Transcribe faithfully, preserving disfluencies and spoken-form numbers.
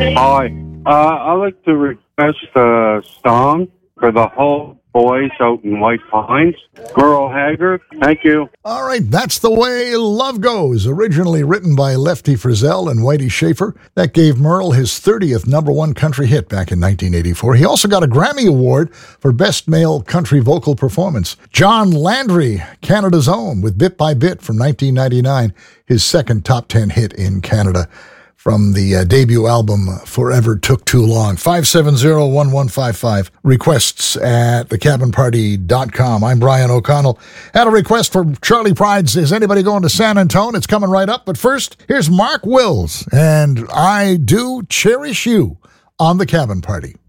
Hi. Uh, I'd like to request a song for the whole boys out in White Pines. Merle Haggard. Thank you. All right, That's the Way Love Goes, originally written by Lefty Frizzell and Whitey Schaefer. That gave Merle his thirtieth number one country hit back in nineteen eighty-four. He also got a Grammy Award for Best Male Country Vocal Performance. John Landry, Canada's Own, with Bit by Bit from nineteen ninety-nine, his second top ten hit in Canada, from the uh, debut album Forever Took Too Long. five seven zero, one one five five. Requests at the cabin party dot com. I'm Brian O'Connell. Had a request for Charlie Pride's Is Anybody Going to San Antone? It's coming right up. But first, here's Mark Wills and I Do Cherish You on the Cabin Party.